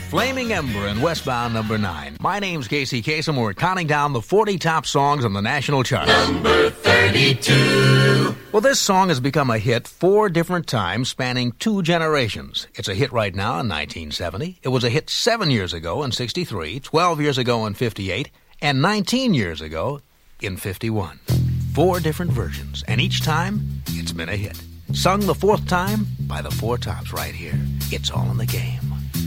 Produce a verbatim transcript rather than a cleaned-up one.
Flaming Ember and Westbound number nine. My name's Casey Kasem. We're counting down the forty top songs on the national charts. Number thirty-two. Well, this song has become a hit four different times, spanning two generations. It's a hit right now in nineteen seventy. It was a hit seven years ago in sixty-three, twelve years ago in fifty-eight, and nineteen years ago in fifty-one. Four different versions, and each time, it's been a hit. Sung the fourth time by the Four Tops right here. It's all in the game.